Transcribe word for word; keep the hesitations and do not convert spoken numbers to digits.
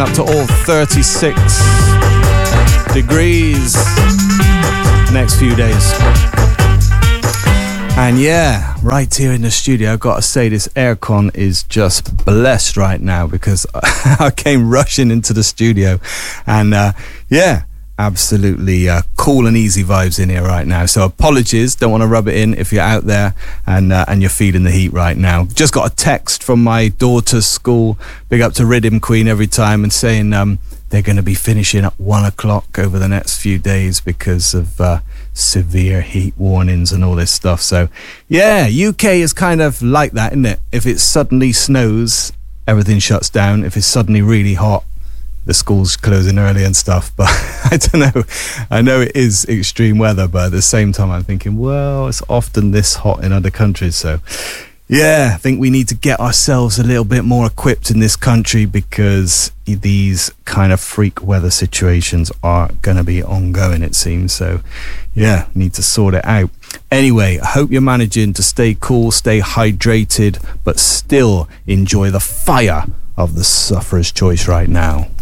Up to all thirty-six degrees next few days. And yeah, right here in the studio, I've got to say this aircon is just blessed right now, because I came rushing into the studio and uh, yeah, absolutely uh, cool and easy vibes in here right now. So apologies, don't want to rub it in if you're out there and uh, and you're feeling the heat right now. Just got a text from my daughter's school, big up to Rhythm Queen every time, and saying um, they're going to be finishing at one o'clock over the next few days because of uh, severe heat warnings and all this stuff. So yeah, U K is kind of like that, isn't it? If it suddenly snows, everything shuts down. If it's suddenly really hot, the school's closing early and stuff. But I don't know, I know it is extreme weather, but at the same time I'm thinking, well, it's often this hot in other countries. So yeah, I think we need to get ourselves a little bit more equipped in this country, because these kind of freak weather situations are going to be ongoing, it seems. So yeah, need to sort it out. Anyway, I hope you're managing to stay cool, stay hydrated, but still enjoy the fire of the Sufferer's Choice right now.